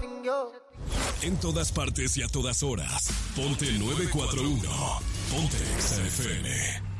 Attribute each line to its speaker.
Speaker 1: En todas partes y a todas horas. Ponte 941. Ponte XFM.